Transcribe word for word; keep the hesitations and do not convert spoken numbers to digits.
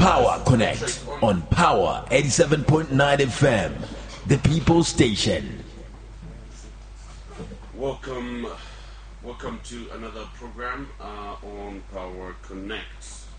Power Connect on Power eighty-seven point nine F M, the People Station. Welcome, welcome to another program uh, on Power Connect.